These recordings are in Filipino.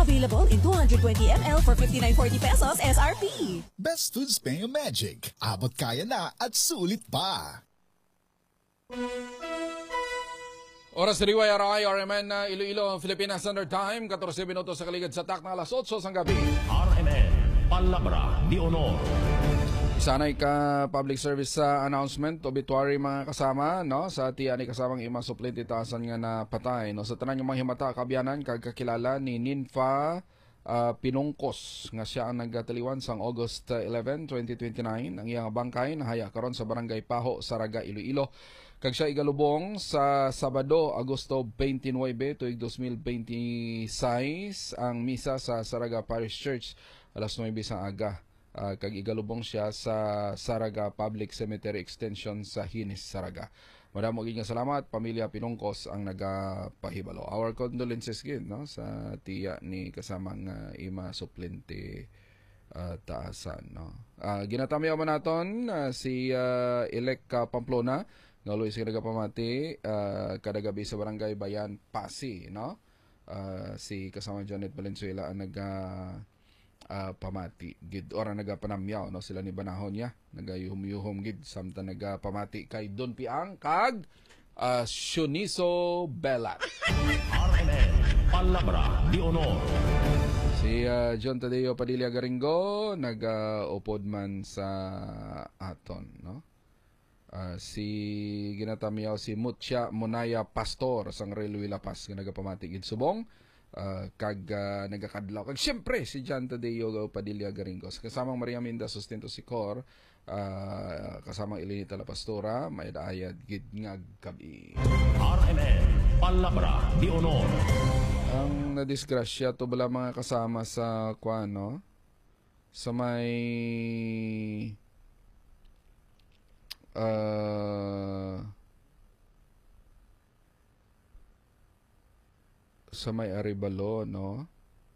Available in 220 ml for 59.40 pesos SRP. Best Foods Payo Magic. Abot kaya na at sulit pa. Oras sa RMN RMN Iloilo, Philippine Standard Time, 14 minutos sa kaligid sa tak na alas 8 sa gabi. RMN, Palabra de Honor. Isanay ka public service announcement, obituary mga kasama, no? Sa tiya ni kasamang ima suplente taasan nga na patay, no? Sa tanan yung mga himata kabyanan, kagkakilala ni Ninfa Pinungkos, nga siya ang nagtaliwan sang August 11, 2029. Ang iyang bangkay nahaya karon sa Barangay Paho, Saraga, Iloilo. Kag siya igalubong sa Sabado, Agosto 29, tuig 2026, ang misa sa Saraga Parish Church, alas 9 sa aga. Kag igalubong siya sa Saraga Public Cemetery Extension sa Hinis, Saraga. Madamo gid nga salamat, pamilya Pinungkos ang nagapahibalo. Our condolences gid, no, sa tiya ni kasamang ima suplente taasan, no. Ginatamiyaw man naton si Elec Pamplona, nga Luis nagapamati kada gabi sa Barangay Bayan Pasi, no. Si kasamang Janet Valenzuela ang pamati gid ora nagapanamyaw, no, sila ni banahon niya nagayuhom-yuhom gid samtang nagapamati kay Don Piang kag Shuniso Belat. RMN, Palabra de Honor. Si John Tadeo Padilla Garingo nag-upod man sa aton, no. Si ginatamiyaw si Mutya Monaya Pastor sang Railway Lapas nga nagapamati gid subong. Kag nagakadlaw kag siyempre si John Tadeo Padilla Garingos kasamang Maria Minda Sustento Sikor, kasamang Elenita La Pastora, may daayad gid nga gabi. RMN, Palabra de Honor. Ang nadisgrasya to bala mga kasama sa kuano sa may sa may Arevalo, no,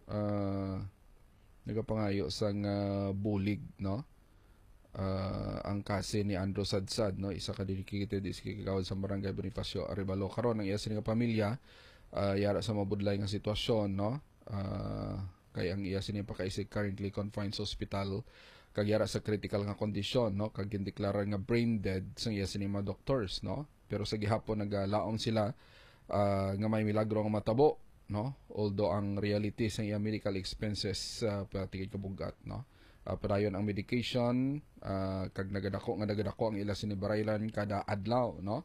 nagapangayo sang bulig, no, ang kasi ni Andrew Sadsad, no, isa ka dedicated is kikagawad sa Barangay Bonifacio Arevalo. Karon ang iya sining pamilya yara sa mabudlay nga sitwasyon, no, kay ang iya sining pakaisig currently confined sa hospital kag yara sa critical nga kondisyon, no, kag gindeklara nga brain dead sang iya sining mga doctors, no, pero sa gihapon naglaom sila nga may milagro nga matabo, no, although ang reality sa iya medical expenses patigid kabugat, no, padayon ang medication kag nagadako ang ila sinibaraylan kada adlaw, no,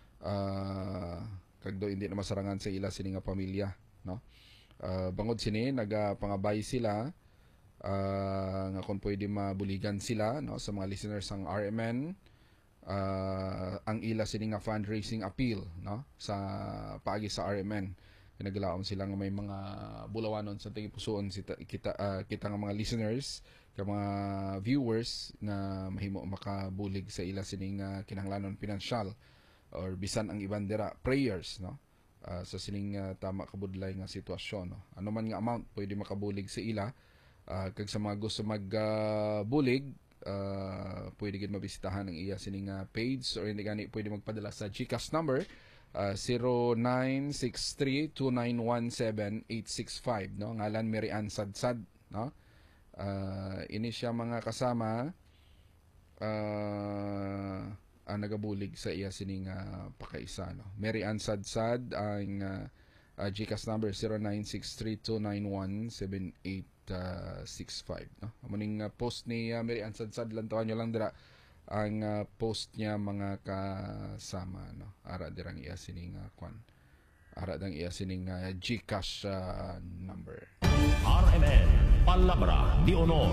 kag do hindi na masarangan sa ila sini nga pamilya, no. Bangod sini nagapangabay sila nga kung pwede mabuligan sila, no, sa mga listeners ang RMN, ang ila sini nga fundraising appeal, no, sa paagi sa RMN. Pinaglaom sila nga may mga bulawanon sa tingin pusoon kita nga mga listeners, ka mga viewers na mahimo makabulig sa ila sining kinahanglanon pinansyal or bisan ang ibandera prayers, no, sa sining tama kabudlay nga sitwasyon, no. Ano man nga amount pwede makabulig sa ila, kag sa mga gusto magbulig, pwede gid mabisitahan ang iya sining page or hindi gani pwede magpadala sa GCash number 0963-2917-865, no, ngalan Mary Ann Sadsad, no. Ini siya mga kasama ang nagabulig sa iya sining pakaisa, no. Mary Ann Sadsad ang GCash number 0963-291-7865, no. Amuning post ni Mary Ann Sadsad lang tawa nyo lang dira ang post niya mga kasama, no. Ara dirang iya sining kwan. Ara dang iya sining GCash number. RMN, Palabra de Honor.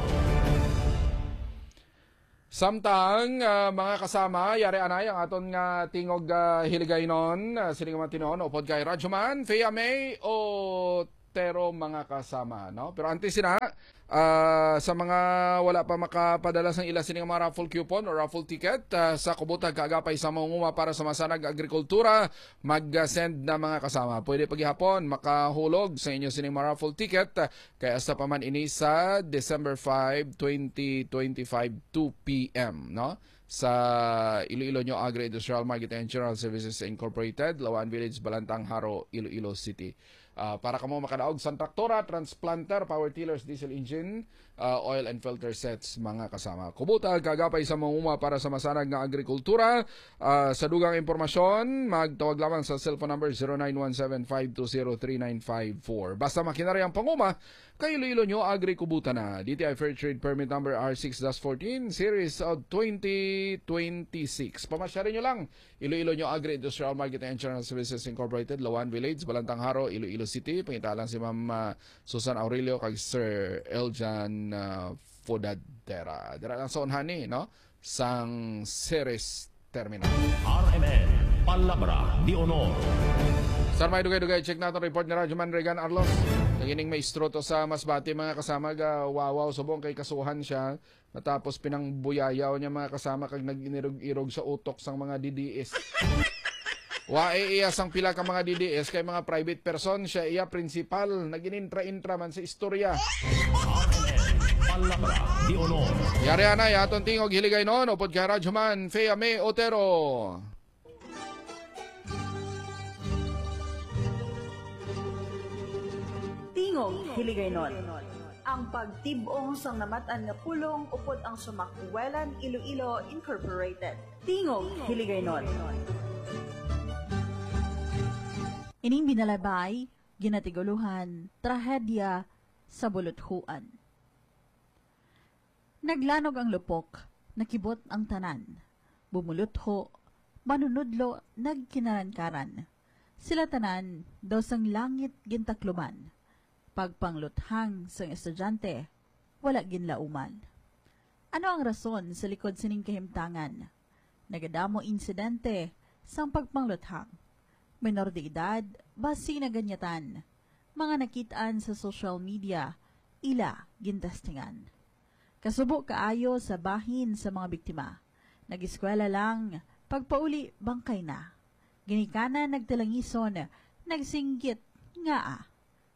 Samtang mga kasama, yari anay ang aton nga tingog hiligaynon, sining matinoon upod kay Radyoman, Fea May o Tero mga kasama, no. Pero antes sina sa mga wala pa makapadala sang ila sining mga raffle coupon or raffle ticket sa kubutag kaagapay sa mangunguma para sa masanag agrikultura, mag-send na mga kasama. Pwede paghihapon makahulog sa inyo sining mga raffle ticket kay hasta pa man ini sa December 5, 2025 2 p.m. no, sa Iloilo Nyo Agri-Industrial Market and General Services Incorporated, Lawan Village, Balantang, Haro, Iloilo City. para kamo makadaog sa traktora, transplanter, power tillers, diesel engine, oil and filter sets mga kasama. Kubuta kagapay sa manguma para sa masanag nga agrikultura. Sa dugang impormasyon, magtawag lamang sa cellphone number 0917-520-3954. Basta makinari ang panguma, kay Iloilo nyo Agri Kubuta na. DTI Fair Trade Permit number R6-14 series of 2026. Pamasyarin nyo lang Iloilo nyo Agri Industrial Market and International Services Incorporated, Lawan Village, Balantang Haro, Iloilo City. Pangitalang si Ma'am Susan Aurelio kag Sir Eljan Fodadera. Dira lang sa unhani, no? Sang Ceres Terminal. RMN Palabra de Honor. Sir, may dugay-dugay. Check natin report ni Radyo Man Regan Arlos. Nagining maestro to sa Masbate mga kasama. Wawaw, subong kay kasuhan siya. Natapos pinangbuyayaw niya mga kasama kag nag-inirog-irog sa utok sang mga DDS. Wae iya sang pila ka mga DDS kay mga private person. Siya iya principal. Nag-inintra-intra man sa istorya. RMN Palabra de Honor. Yari anay, aton tingog hiligay noon. Upod kay Radyo Man, Fea May Otero. Tingog Hiligaynon. Ang pagtibong sang namatan nga pulong upod ang Sumakwelan Iloilo Incorporated. Tingog Hiligaynon. Ining binalabay, ginatiguluhan, trahedya sa buluthuan. Naglanog ang lupok, nakibot ang tanan. Bumulutho, manunudlo, nagkinarankaran. Sila tanan, daw sang langit gintakluman. Pagpangluthang sang estudyante, wala ginlauman. Ano ang rason sa likod sining kahimtangan? Nagadamo insidente sang pagpangluthang. Menor de edad, basi na ganyatan. Mga nakitaan sa social media, ila gintastingan. Kasubo kaayo sa bahin sa mga biktima. Nag-eskwela lang, pagpauli bangkay na. Ginikanan nagtalangison, nagsinggit nga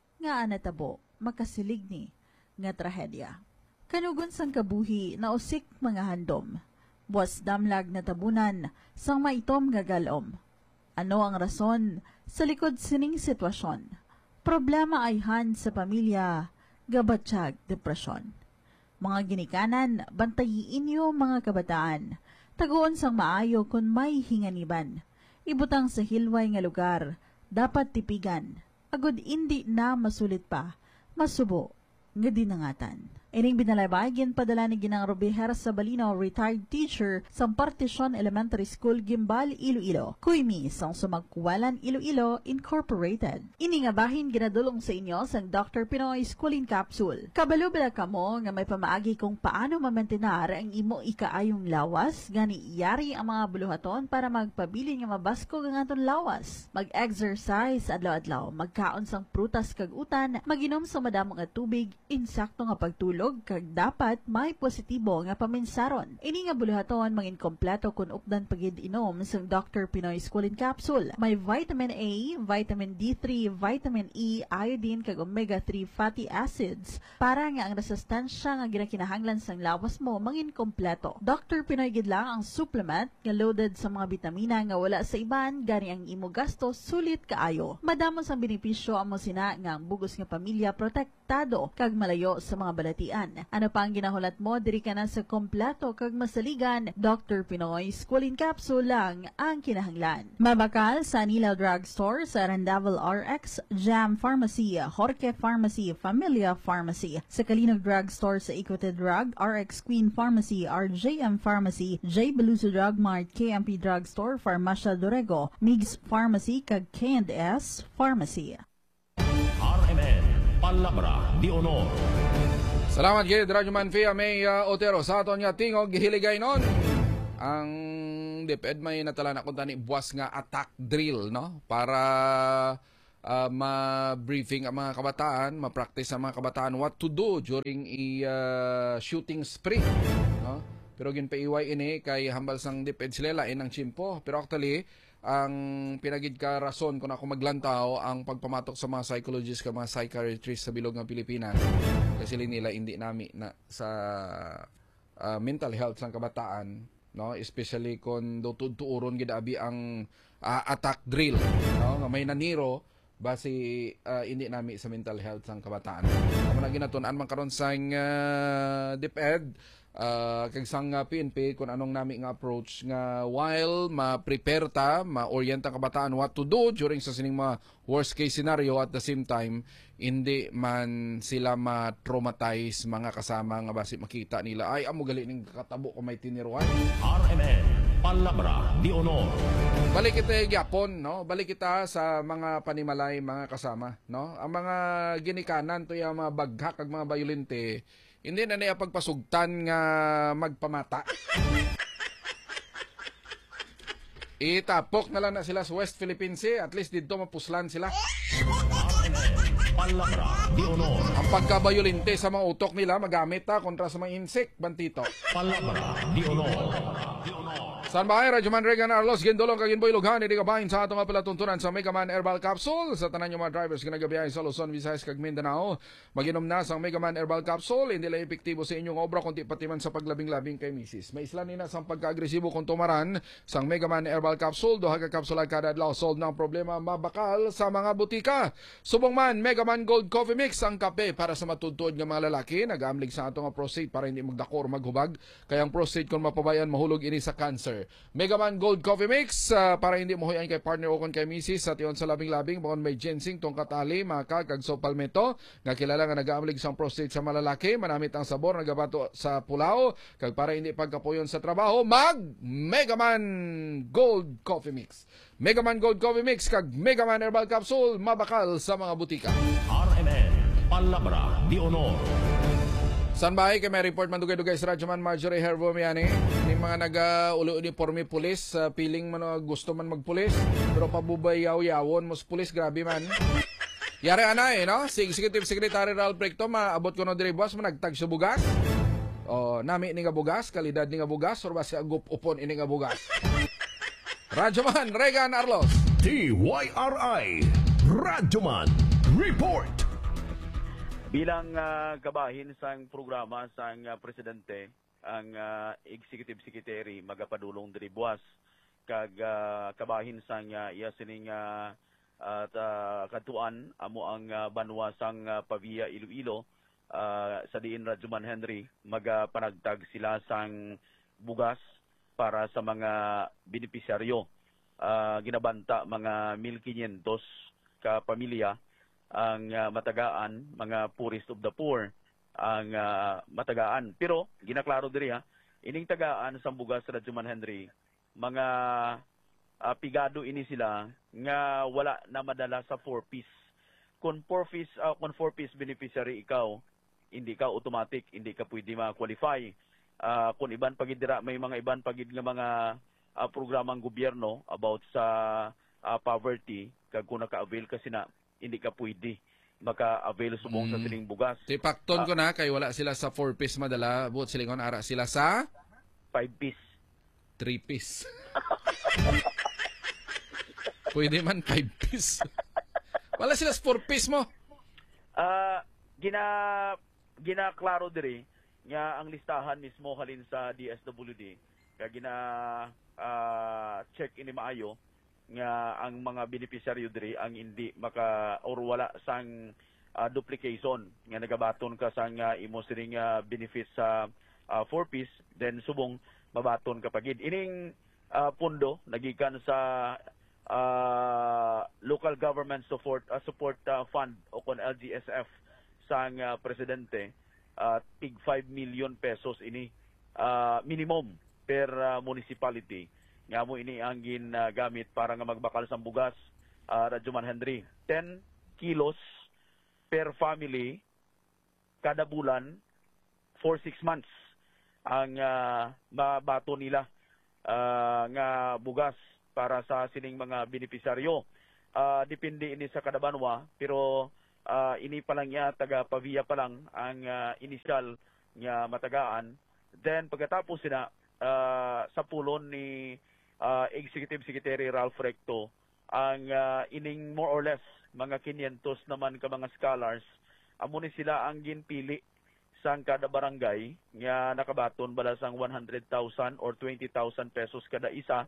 natabo, makasilig ni, nga trahedya. Kanugon sang kabuhi na usik mga handom, buwas damlag na tabunan, sang maitom nga galom. Ano ang rason sa likod sining sitwasyon? Problema ay han sa pamilya, gabatsyag, depresyon. Mga ginikanan, bantayiin niyo mga kabataan, taguon sang maayo kung may hinganiban. Ibutang sa hilway nga lugar, dapat tipigan, agud indi na masulit pa, masubo, nga dinangatan. Ining binalabay, padala ni Ginang Robihar sa Balino, retired teacher sa Partition Elementary School, Gimbal, Iloilo. Kuymi, sang Sumagkuwalan, Iloilo, Incorporated. Ini nga bahin ginadulong sa inyo sang Dr. Pinoy Schooling Capsule. Kabalubala kamo nga may pamaagi kung paano mamentenar ang imo ikaayong lawas, gani iyari ang mga buluhaton para magpabili nga mabasko ang aton lawas. Mag-exercise adlaw-adlaw, magkaon sang prutas kag utan, maginom sa madamong nga tubig, insakto nga pagtulog, kag dapat may positibo nga paminsaron. Ini nga buluhaton mangin kompleto kun updan pagid inom sang Dr. Pinoy Schooling Capsule. May vitamin A, vitamin D3, vitamin E, iodine kag omega-3 fatty acids para nga ang resistensya nga ginakinahanglan sang lawas mo mangin kompleto. Dr. Pinoy gid lang ang supplement nga loaded sa mga bitamina nga wala sa iban, gani ang imo gasto sulit kaayo. Madamo sang benepisyo amo sina nga ang bugos nga pamilya protektado kag malayo sa mga balatian. Ano pa ang ginahulat mo, diri ka na sa kompleto kag masaligan. Dr. Pinoy Schooling Capsule lang ang kinahanglan. Mabakal sa Anilaw Drugstore, sa Randavel RX, Jam Pharmacy, Jorge Pharmacy, Familia Pharmacy, sa Kalinog Drugstore, sa Equity Drug, RX Queen Pharmacy, RJM Pharmacy, J. Beluso Drug Mart, KMP Drugstore, Farmacia Dorego, Migs Pharmacy, kag K&S Pharmacy. RMN Palabra de Honor. Salamat kay Radyo Man Fea May Otero sa aton nga tingog hiligay nun. Ang DepEd may natala na kung tani buwas nga attack drill, no? Para ma-briefing ang mga kabataan, ma-practice ang mga kabataan what to do during shooting spree, no? Pero ginpaiway ini kay hambal sang DepEd sila lain ang chimpo. Pero actually, ang pinagid ka rason kung ako maglantaw ang pagpamatok sa mga psychologists ka mga psychiatrists sa bilog ng Pilipinas kasi nila hindi nami na sa mental health sang kabataan, no, especially kung tuturon gid abi ang attack drill, no, nga may naniro basi hindi nami sa mental health sang kabataan. Amo na ginatun-an man karon sang DepEd kag sang PNP kung anong nami nga approach nga while ma-prepare ta, ma-orient ang kabataan what to do during sa sining mga worst case scenario, at the same time hindi man sila ma-traumatize mga kasama nga basi makita nila ay amo gali ning katabo ko may tiniruan. RMN Palabra de Honor. Balik kita gyapon, no? Balik kita sa mga panimalay, mga kasama, no? Ang mga ginikanan to yung mga baghak kag mga bayolente, hindi na niya pagpasugtan nga magpamata. Itapok na lang na sila sa West Philippine Sea, at least dito mapuslan sila. Palabra de Honor. Ang pagkabayolente sa mga utok nila magamit kontra sa mga insect, bantito. Palabra de Honor. San Bahay, Radyoman Regan Arlos, Gindolong, Kaginboy, Lughan, hindi kabahin sa atong palatuntunan sa Megaman Herbal Capsule. Sa tanan yung mga drivers ginagabiyahin sa Luzon, Visayas, kag Mindanao, maginom na sa Megaman Herbal Capsule. Hindi lang epektibo sa inyong obra, kundi pati man sa paglabing-labing kay misis. May isla nina sa pagka-agresibo kung tumaran sa Megaman Herbal Capsule. Duha ka kapsula kada adlaw, solve ng problema mabakal sa mga butika. Subong man, Megaman Gold Coffee Mix, ang kape para sa matudtod ng mga lalaki. Nag-amlig sa atong prostate para hindi magdakor, maghubag. Kaya ang prostate kung mapabayan, mahulog ini sa cancer. Megaman Gold Coffee Mix para hindi mo huyan kay partner o kon kay misis at iyon sa labing-labing bukod may ginseng, tongkat ali, maka, kag so palmetto nga kilala nga nag-aamlig sa prostate sa malalaki, manamit ang sabor, nagabato sa pulao, kag para hindi pagkapuyon sa trabaho, mag Megaman Gold Coffee Mix. Megaman Gold Coffee Mix kag Megaman Herbal Capsule, mabakal sa mga butika. RMN Palabra de Honor. San Bahay kay may report man dugay-dugay sa Radyoman Marjorie Herbo Miani. Ni mga nag-uli-uniforme pulis, piling man gusto man magpulis, pero pabubayaw-yawon mos pulis, grabe man. Yari no? Si Executive Secretary Ralph Recto, maabot ko no diri buwas, managtag sa bugas. O, nami ni nga bugas, kalidad ni nga bugas, or basi agup upon ini nga bugas. Radyoman Regan Arlos. TYRI Radyoman Report. Bilang kabahin sang programa sang presidente, ang executive secretary magapadulong diri buwas kag kabahin sang iya sining katuan amo ang banwa sang Pavia Iloilo sa diin Radyoman Henry magapanagtag sila sang bugas para sa mga benepisyaryo. Ginabanta mga 1,500 ka pamilya ang matagaan, mga poorest of the poor ang matagaan. Pero ginaklaro diri ining tagaan sa bugas sa Radyoman Henry, mga pigado ini sila nga wala na madala sa 4-piece. Kung 4-piece beneficiary ikaw, hindi ka automatic, hindi ka pwede ma-qualify. Kung iban pagid dira, may mga iban pagid nga mga programang gobyerno about sa poverty, kag kung naka-avail ka sina, hindi ka pwede maka-avail subong sa siling bugas. Tipakton ko na, kay wala sila sa 4-piece madala, buot silingon, ara sila sa 5-piece. 3-piece. Pwede man 5-piece. Wala sila sa 4-piece mo. Ginaklaro diri nga ang listahan mismo halin sa DSWD. Kaya check ini maayo nga ang mga beneficiaryo diri ang hindi maka or wala sang duplication nga nagabaton ka sang imo sining benefits sa 4-piece, then subong mabaton ka pagid ining pondo nagikan sa local government support fund o kon LGSF sang presidente. Tig 5 million pesos ini minimum per municipality. Nga mo ini ang ginagamit para nga magbakal sa bugas, Radyoman Henry. 10 kilos per family kada bulan for 6 months ang mabato nila nga bugas para sa sining mga beneficiaryo. Depende ini sa kada banwa, pero ini pa lang niya, taga Pavia pa lang ang initial nga matagaan. Then pagkatapos sina sa pulon ni Executive Secretary Ralph Recto, ang ining more or less mga 500 naman ka mga scholars, amo ni sila ang ginpili sang kada barangay nga nakabaton bala sang 100,000 or 20,000 pesos kada isa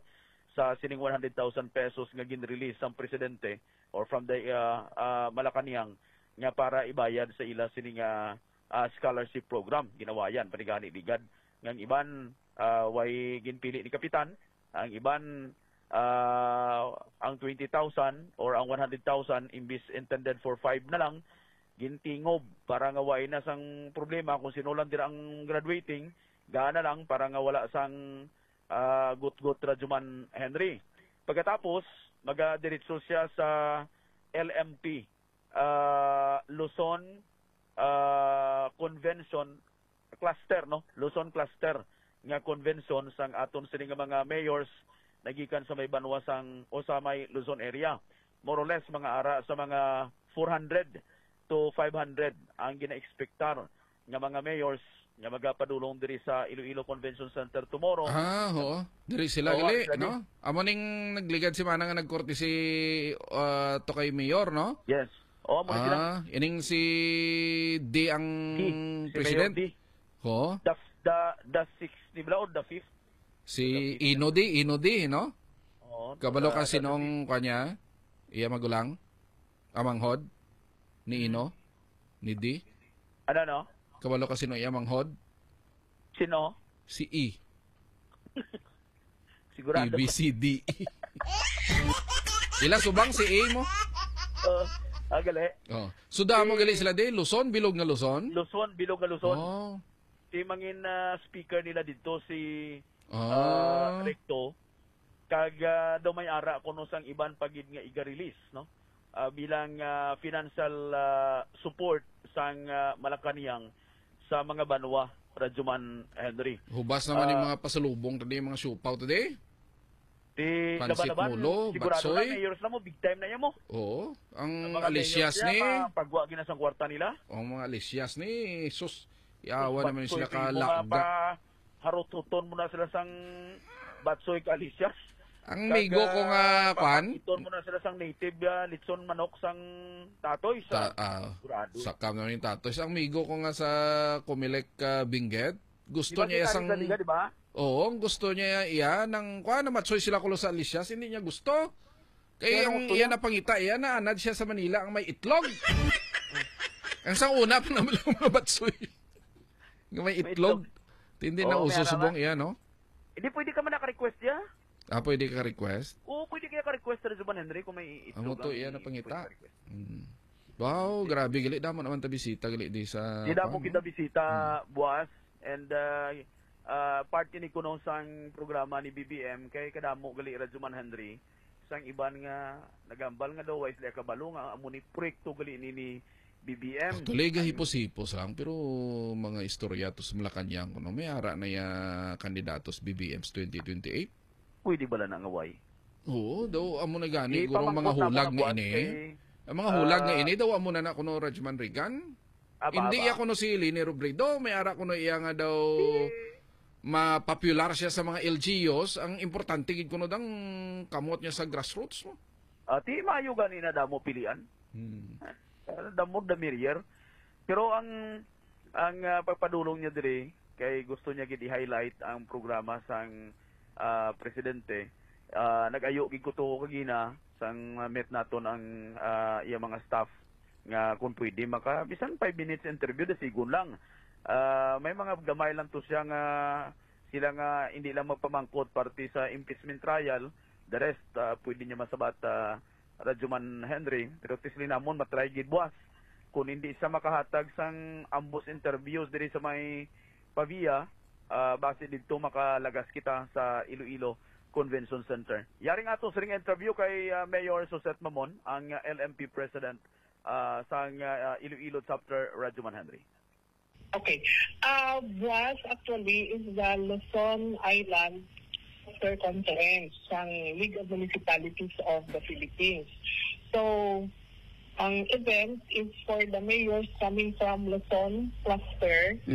sa sining 100,000 pesos nga gin-release ang presidente or from the Malacañang nga para ibayad sa ila sining scholarship program. Ginawa yan panigani bigad nga iban way ginpili ni kapitan, ang iban ang 20,000 or ang 100,000 imbis intended for 5 na lang gintingob para nga way na sang problema kung sino lang dira ang graduating, gana lang para nga wala sang gut-gut Rajuman Henry. Pagkatapos, magadiretso siya sa LMP, Luzon Convention Cluster, no? Luzon Cluster nga convention sang aton sini nga mga mayors nagikan sa may banwa sang o sa may Luzon area. More or less mga ara sa mga 400 to 500 ang gina-expectar nga mga mayors nga magapadulong diri sa Iloilo Convention Center tomorrow. Oo. Diri sila gali, no? Amo ning nagligad si Manang nga nagkorte si to kay mayor, no? Yes. O mo sila. Ining si D ang si president. Mayor D. Ho? The 6th, di ba? O the 5th? Si Ino D, no? Oo. Kabalo kasi noong kanya, iya magulang, amanghod, ni Ino, ni D. Ano, no? Kabalo kasi noong iya manghod, Sino? si E. Sigurado. A, B, C, D, E. Ila subang si A mo? Gali. Oh. Suda mo gali sila di, Luzon, bilog nga Luzon? Luzon, bilog nga Luzon. Oh. Si mangin speaker nila dito, si Ah. Recto, kag daw may ara kuno sang iban pagid nga iga-release, no? Bilang financial support sang Malacañang sa mga banwa Rajuman Henry. Hubas naman yung mga pasalubong tadi, mga siupaw tadi. Ti Pansit laban-laban, mulo, sigurado batsoy. na mayors na mo, big time na yan mo. Oo. Ang Mga alisyas mayors ni, niya, pagwa ginasang kwarta nila. ang mga alisyas ni, sus, iawa naman Batsoy, sila mga kalakga. pa harututon mo na sila sang batsoy kalisyas. Ang migo ko nga, kwan, Iton mo na sila sang native litson manok sang tatoy sa sigurado. sakam naman yung tatoy. Ang migo ko nga sa Comelec Benguet, gusto Diba niya si isang... Kari Saliga, di ba? Oo, ang gusto niya iya nang kuha na matsoy sila kulo sa alisyas, hindi niya gusto. Kaya Pero yung gusto iya niya? na pangita, iya na anad siya sa Manila ang may itlog. Ang sa una pa naman lang mga batsoy. Yung may itlog. Hindi na Oo, uso may subong iya, no? Hindi pwede ka man naka-request ya? Pwede ka request. Oo, pwede ka naka-request sa Juban Henry kung may Ang itlog. moto iya na pangita. Wow, grabe gali damo naman ta bisita gali di sa. Di na po kita bisita buwas and party ni kuno sang programa ni BBM kay kadamo gali Rajuman Henry sang iban nga nagambal nga daw wais liya kabalo nga amo ni proyekto gali ni BBM. Tuloy hipos-hipos lang pero mga istoryatos Malacañang kuno may ara na ya kandidatos BBMs 2028. Pwede bala na ngaway? Oo, daw amo na gani guro mga hulag nga ini. Ang mga hulag nga ini daw amo na kuno Rajuman Regan. Hindi iya kuno si Lini Robredo, may ara kuno iya nga daw mapopular siya sa mga LGUs. Ang importante gid kuno dang kamot niya sa grassroots mo. Ti maayo gani na damo pilian. Damo the merrier. Pero ang pagpadulong niya diri kay gusto niya gid i-highlight ang programa sang presidente. Nag-ayo gid ko to kagina sang met naton ang iya mga staff nga kung pwede maka bisan 5 minutes interview de sigon lang. May mga gamay lang to siya nga sila nga hindi lang magpamangkot parte sa impeachment trial. The rest pwede niya masabat Rajuman Henry, pero tisli namon matry gid buwas kung hindi siya makahatag sang ambos interviews diri sa may Pavia, base dito makalagas kita sa Iloilo Convention Center. Yaring ato sa ring interview kay Mayor Suset Mamon, ang LMP President sa Iloilo Chapter Rajuman Henry. Okay. Was actually is the Luzon Island Conference ng League of Municipalities of the Philippines. So, ang event is for the mayors coming from Luzon Cluster